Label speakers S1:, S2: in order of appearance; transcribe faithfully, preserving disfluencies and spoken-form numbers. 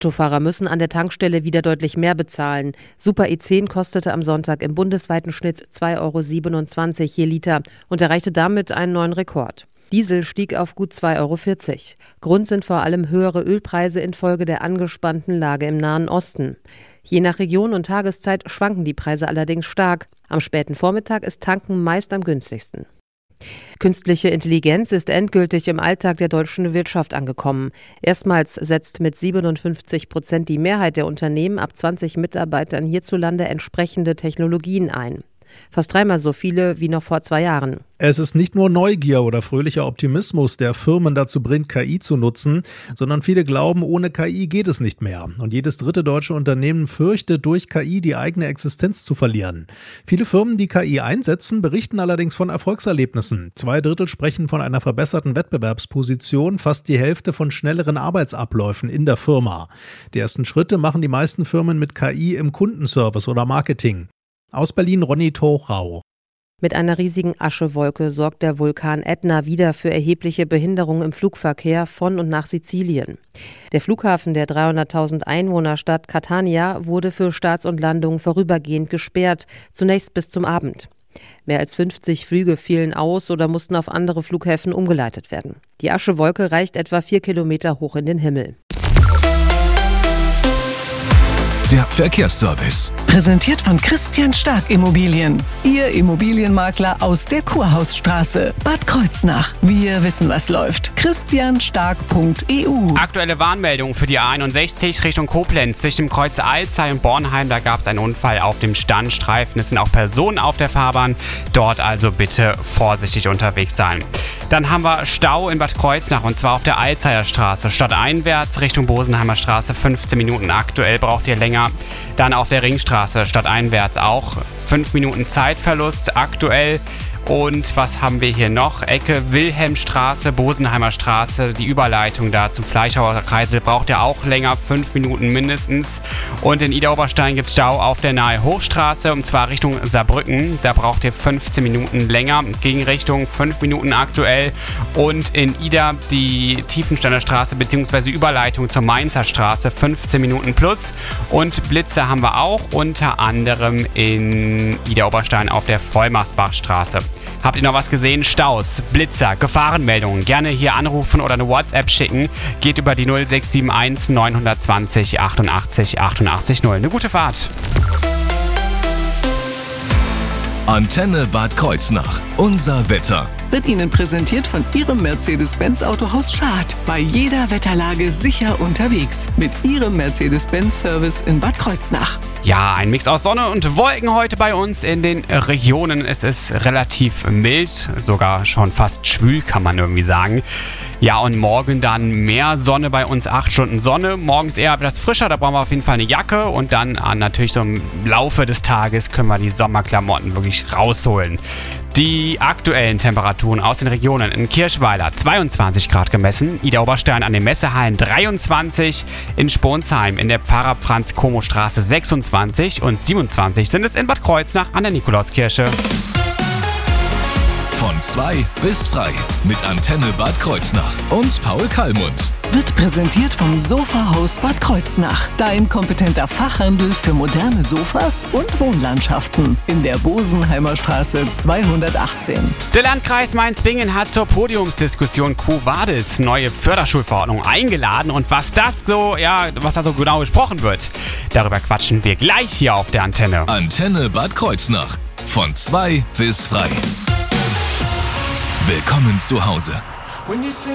S1: Autofahrer müssen an der Tankstelle wieder deutlich mehr bezahlen. Super E zehn kostete am Sonntag im bundesweiten Schnitt zwei Euro siebenundzwanzig je Liter und erreichte damit einen neuen Rekord. Diesel stieg auf gut zwei Euro vierzig. Grund sind vor allem höhere Ölpreise infolge der angespannten Lage im Nahen Osten. Je nach Region und Tageszeit schwanken die Preise allerdings stark. Am späten Vormittag ist Tanken meist am günstigsten. Künstliche Intelligenz ist endgültig im Alltag der deutschen Wirtschaft angekommen. Erstmals setzt mit siebenundfünfzig Prozent die Mehrheit der Unternehmen ab zwanzig Mitarbeitern hierzulande entsprechende Technologien ein. Fast dreimal so viele wie noch vor zwei Jahren.
S2: Es ist nicht nur Neugier oder fröhlicher Optimismus, der Firmen dazu bringt, K I zu nutzen, sondern viele glauben, ohne K I geht es nicht mehr. Und jedes dritte deutsche Unternehmen fürchtet, durch K I die eigene Existenz zu verlieren. Viele Firmen, die K I einsetzen, berichten allerdings von Erfolgserlebnissen. Zwei Drittel sprechen von einer verbesserten Wettbewerbsposition, fast die Hälfte von schnelleren Arbeitsabläufen in der Firma. Die ersten Schritte machen die meisten Firmen mit K I im Kundenservice oder Marketing. Aus Berlin Ronny Thorau.
S1: Mit einer riesigen Aschewolke sorgt der Vulkan Ätna wieder für erhebliche Behinderungen im Flugverkehr von und nach Sizilien. Der Flughafen der dreihunderttausend Einwohnerstadt Catania wurde für Starts und Landungen vorübergehend gesperrt, zunächst bis zum Abend. Mehr als fünfzig Flüge fielen aus oder mussten auf andere Flughäfen umgeleitet werden. Die Aschewolke reicht etwa vier Kilometer hoch in den Himmel.
S3: Der Verkehrsservice.
S4: Präsentiert von Christian Stark Immobilien. Ihr Immobilienmakler aus der Kurhausstraße, Bad Kreuznach. Wir wissen, was läuft. christian stark punkt e u.
S5: Aktuelle Warnmeldung für die A einundsechzig Richtung Koblenz. Zwischen dem Kreuz Alzey und Bornheim, da gab es einen Unfall auf dem Standstreifen. Es sind auch Personen auf der Fahrbahn. Dort also bitte vorsichtig unterwegs sein. Dann haben wir Stau in Bad Kreuznach und zwar auf der Alzeyer Straße. Stadteinwärts Richtung Bosenheimer Straße fünfzehn Minuten. Aktuell braucht ihr länger. Dann auf der Ringstraße stadteinwärts auch fünf Minuten Zeitverlust aktuell. Und was haben wir hier noch? Ecke Wilhelmstraße, Bosenheimer Straße, die Überleitung da zum Fleischhauer Kreisel braucht ja auch länger, fünf Minuten mindestens. Und in Idar-Oberstein gibt es Stau auf der Nahe Hochstraße, und zwar Richtung Saarbrücken. Da braucht ihr fünfzehn Minuten länger, Gegenrichtung fünf Minuten aktuell. Und in Ida die Tiefensteiner Straße bzw. Überleitung zur Mainzer Straße, fünfzehn Minuten plus. Und Blitze haben wir auch, unter anderem in Idar-Oberstein auf der Vollmarsbachstraße. Habt ihr noch was gesehen? Staus, Blitzer, Gefahrenmeldungen. Gerne hier anrufen oder eine WhatsApp schicken. Geht über die null sechs sieben eins neun zwei null achtundachtzig achtundachtzig null. Eine gute Fahrt.
S3: Antenne Bad Kreuznach. Unser Wetter.
S4: Wird Ihnen präsentiert von Ihrem Mercedes-Benz Autohaus Schad. Bei jeder Wetterlage sicher unterwegs. Mit Ihrem Mercedes-Benz-Service in Bad Kreuznach.
S5: Ja, ein Mix aus Sonne und Wolken heute bei uns in den Regionen. Es ist relativ mild, sogar schon fast schwül, kann man irgendwie sagen. Ja, und morgen dann mehr Sonne bei uns, acht Stunden Sonne. Morgens eher etwas frischer, da brauchen wir auf jeden Fall eine Jacke. Und dann ah, natürlich so im Laufe des Tages können wir die Sommerklamotten wirklich rausholen. Die aktuellen Temperaturen aus den Regionen: in Kirchweiler zweiundzwanzig Grad gemessen, Idar-Oberstein an den Messehallen dreiundzwanzig, in Sponsheim in der Pfarrer-Franz-Como-Straße sechsundzwanzig und siebenundzwanzig sind es in Bad Kreuznach an der Nikolauskirche.
S3: Von zwei bis frei mit Antenne Bad Kreuznach und Paul Kallmund.
S4: Wird präsentiert vom Sofahaus Bad Kreuznach. Dein kompetenter Fachhandel für moderne Sofas und Wohnlandschaften. In der Bosenheimer Straße zweihundertachtzehn.
S5: Der Landkreis Mainz-Bingen hat zur Podiumsdiskussion Quo Vadis neue Förderschulverordnung eingeladen. Und was das so, ja, was da so genau besprochen wird, darüber quatschen wir gleich hier auf der Antenne.
S3: Antenne Bad Kreuznach. Von zwei bis frei. Willkommen zu Hause.